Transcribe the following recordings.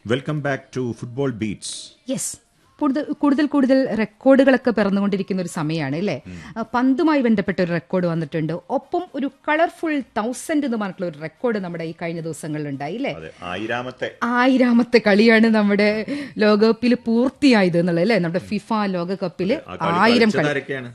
Welcome back to football beats. Yes, കൂടുതൽ റെക്കോർഡുകളൊക്കെ പിറന്നുകൊണ്ടിരിക്കുന്ന ഒരു സമയമാണ് അല്ലേ. പന്തുമായി ബന്ധപ്പെട്ട ഒരു റെക്കോർഡ് വന്നിട്ടുണ്ട്. ഒപ്പം ഒരു കളർഫുൾ 1000 എന്ന് പറഞ്ഞിട്ടുള്ള ഒരു റെക്കോർഡ് നമ്മുടെ ഈ കഴിഞ്ഞ ദിവസങ്ങളിൽ ഉണ്ടായി അല്ലേ. 1000ാമത്തെ കളിയാണ് നമ്മുടെ ലോകകപ്പിൽ പൂർത്തിയായത് എന്നുള്ളത് അല്ലേ. നമ്മുടെ ഫിഫ ലോകകപ്പില് 1000 കളി.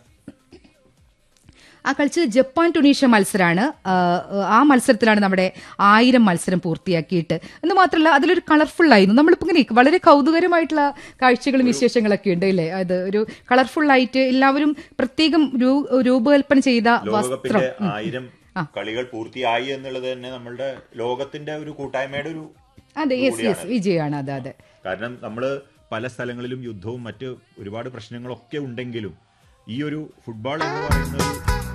ആ കളിച്ചത് ജപ്പാൻ ടുണീഷ്യ മത്സരമാണ്. ആ മത്സരത്തിലാണ് നമ്മുടെ 1000 മത്സരം പൂർത്തിയാക്കിയിട്ട്. എന്ന് മാത്രമല്ല അതിലൊരു കളർഫുൾ ആയിരുന്നു. നമ്മളിപ്പോൾ ഇങ്ങനെ വളരെ കൗതുകരമായിട്ടുള്ള കാഴ്ചകളും വിശേഷങ്ങളൊക്കെ ഉണ്ട് അല്ലേ. അത് ഒരു കളർഫുൾ ആയിട്ട് എല്ലാവരും പ്രത്യേകം രൂപകൽപ്പന ചെയ്ത വസ്ത്രം. 1000 കളികൾ പൂർത്തിയായി എന്നുള്ളത് തന്നെ നമ്മളുടെ ലോകത്തിന്റെ ഒരു കൂട്ടായ്മയുടെ ഒരു വിജയമാണ്. അതെ, കാരണം നമ്മള് പല സ്ഥലങ്ങളിലും യുദ്ധവും മറ്റ് ഒരുപാട് പ്രശ്നങ്ങളൊക്കെ ഉണ്ടെങ്കിലും ഈ ഒരു ഫുട്ബോൾ എന്ന് പറയുന്നത്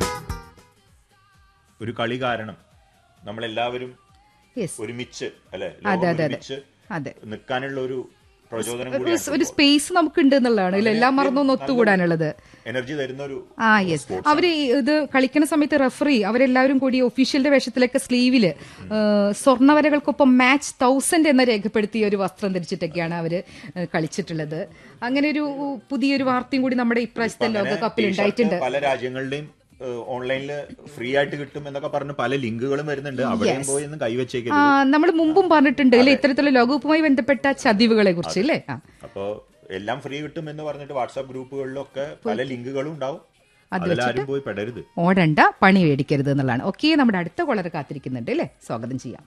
ഒരു കളി കാരണം നമ്മളെല്ലാവരും ഒരുമിച്ച് അല്ലെ നിൽക്കാനുള്ള ഒരു പ്രചോദനം, ഒരു സ്പേസ് നമുക്കുണ്ട് എന്നുള്ളതാണ്. എല്ലാം മറന്നൊന്ന് ഒത്തുകൂടാനുള്ളത് എനർജി തരുന്ന ഒരു. അവര് ഇത് കളിക്കുന്ന സമയത്ത് റെഫറി അവരെല്ലാവരും കൂടി ഒഫീഷ്യലിന്റെ വേഷത്തിലൊക്കെ സ്ലീവില് സ്വർണ്ണവരകൾക്കൊപ്പം മാച്ച് 1000 എന്ന് രേഖപ്പെടുത്തിയ ഒരു വസ്ത്രം ധരിച്ചിട്ടൊക്കെയാണ് അവര് കളിച്ചിട്ടുള്ളത്. അങ്ങനെ ഒരു പുതിയൊരു വാർത്തയും കൂടി നമ്മുടെ ഇപ്രാവശ്യത്തെ ലോകകപ്പിൽ ഉണ്ടായിട്ടുണ്ട്. പല രാജ്യങ്ങളുടെയും ഓൺലൈനിൽ ഫ്രീ ആയിട്ട് കിട്ടും എന്നൊക്കെ പറഞ്ഞ് പല ലിങ്കുകളും വരുന്നുണ്ട്. അവിടെയും പോയി ഒന്ന് കൈവച്ചേക്കും. നമ്മൾ മുമ്പും പറഞ്ഞിട്ടുണ്ട് അല്ലെ ഇത്തരത്തിലുള്ള ലോകകപ്പുമായി ബന്ധപ്പെട്ട ചതിവുകളെ കുറിച്ച് അല്ലേ. അപ്പോ എല്ലാം ഫ്രീ കിട്ടും എന്ന് പറഞ്ഞിട്ട് വാട്സാപ്പ് ഗ്രൂപ്പുകളിലൊക്കെ പല ലിങ്കുകളും ഉണ്ടാവും. അതിലാരും പോയി പെടരുത്, ഓടണ്ട, പണി മേടിക്കരുത് എന്നുള്ളതാണ്. ഓക്കെ, നമ്മുടെ അടുത്ത കോളർ കാത്തിരിക്കുന്നുണ്ട് അല്ലേ. സ്വാഗതം ചെയ്യാം.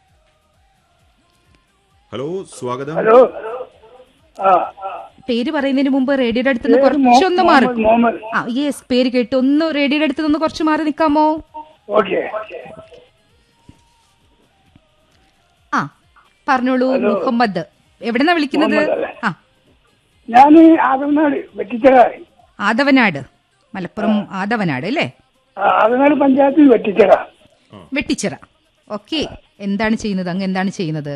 ഹലോ, സ്വാഗതം. ഹലോ, പേര് പറയുന്നതിന് മുമ്പ് റേഡിയോയുടെ അടുത്ത് നിന്ന് കുറച്ചൊന്ന് മാറി. യെസ്, പേര് കേട്ടു. ഒന്ന് റേഡിയോയുടെ അടുത്ത് നിന്ന് കുറച്ച് മാറി നിൽക്കാമോ? ആ, പറഞ്ഞോളൂ. മുഹമ്മദ്, എവിടെന്നാ വിളിക്കുന്നത്? ആദവനാട്, മലപ്പുറം ആദവനാട് അല്ലേ. പഞ്ചായത്തിൽ വെട്ടിച്ചിറ. ഓക്കെ, എന്താണ് ചെയ്യുന്നത്? അങ്ങ് എന്താണ് ചെയ്യുന്നത്?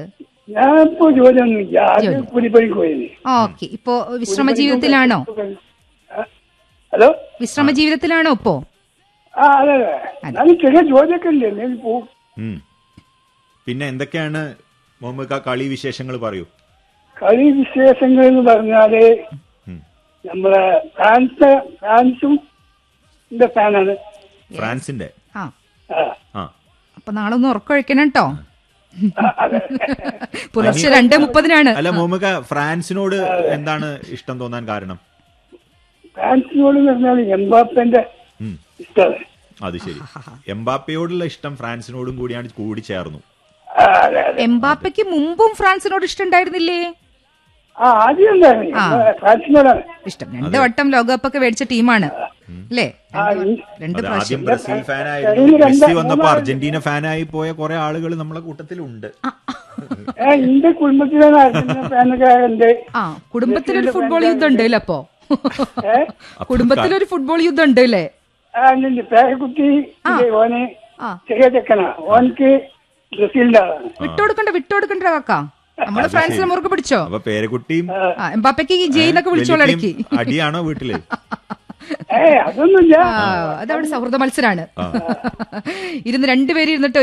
ഓക്കെ, ഇപ്പോ വിശ്രമ ജീവിതത്തിലാണോ? ഹലോ, വിശ്രമ ജീവിതത്തിലാണോ ഇപ്പോ? പിന്നെ എന്തൊക്കെയാണ് മുഹമ്മദ് കളി വിശേഷങ്ങൾ പറയൂ. കളി വിശേഷങ്ങൾ എന്ന് പറഞ്ഞാല് നമ്മളെ ഫ്രാൻസും ഫാനാണ്. ഫ്രാൻസിന്റെ. അപ്പൊ നാളെ ഒന്ന് ഉറക്കൊഴിക്കണം കേട്ടോ. പുലർച്ചെ 2:30 അല്ല മുഹമ്മദ്, ഫ്രാൻസിനോട് എന്താണ് ഇഷ്ടം തോന്നാൻ കാരണം? ഫ്രാൻസിനോട് പറഞ്ഞാൽ എംബാപ്പന്റെ ഇഷ്ടമാണ്. അത് ശരി, എംബാപ്പയോടുള്ള ഇഷ്ടം ഫ്രാൻസിനോടും കൂടിയാണ് കൂടി ചേർന്നു. എംബാപ്പയ്ക്ക് മുമ്പും ഫ്രാൻസിനോട് ഇഷ്ടം ഉണ്ടായിരുന്നില്ലേ? ഇഷ്ടം 2 വട്ടം ലോകകപ്പൊക്കെ മേടിച്ച ടീമാണ് അല്ലേ. ആദ്യം ബ്രസീൽ ഫാനായിരുന്നു. മെസ്സി വന്നപ്പോ അർജന്റീന ഫാനായി പോയ കുറെ ആളുകൾ നമ്മളെ കൂട്ടത്തിലുണ്ട്. കുടുംബത്തിലൊരു ഫുട്ബോൾ യുദ്ധം ഉണ്ട് അല്ലേ. അപ്പോ കുടുംബത്തിലൊരു ഫുട്ബോൾ യുദ്ധം ഉണ്ട് അല്ലേ. പേരക്കുട്ടി ചെറിയ ചെക്കനാ, ഓനക്ക് ബ്രസീലിന്റെ ആളാണ്. വിട്ടുകൊടുക്കണ്ട കാക്ക. നമ്മള് ഫ്രാൻസിനെ മുറുകെ പിടിച്ചോ. അപ്പൊ പേരക്കുട്ടിയും എംബാപ്പയ്ക്ക് ജയിന്നൊക്കെ വിളിച്ചോളടക്കി. അടിയാണോ വീട്ടില്? അതൊന്നുമില്ല, അതവിടെ സൗഹൃദ മത്സരാണ്. 2 പേര് ഇരുന്നിട്ട്